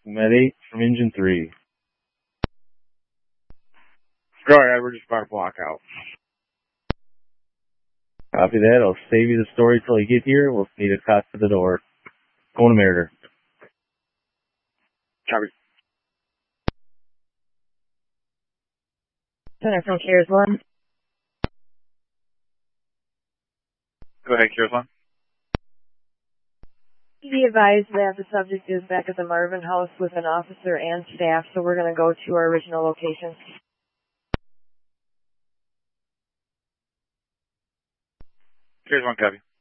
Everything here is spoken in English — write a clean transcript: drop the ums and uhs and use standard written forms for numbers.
Med 8 from Engine 3. Alright, we're just about to block out. Copy that. I'll save you the story till you get here. We'll need a cot for the door. Going to Meritor. Copy. Center from Cares 1. Go ahead, Cares 1. Be advised that the subject is back at the Marvin house with an officer and staff, so we're going to go to our original location. Cares 1, copy.